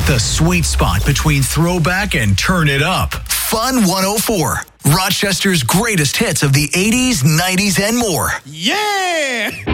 The sweet spot between throwback and turn it up. Fun 104. Rochester's greatest hits of the 80s, 90s, and more. Yeah!